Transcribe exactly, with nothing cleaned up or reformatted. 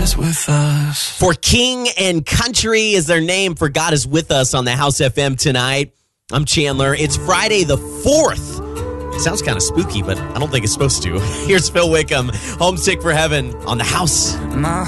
is with us. For King and Country is their name for God is with us on the House F M tonight. I'm Chandler. It's Friday the fourth. It sounds kind of spooky, but I don't think it's supposed to. Here's Phil Wickham, Homesick for Heaven on the House. My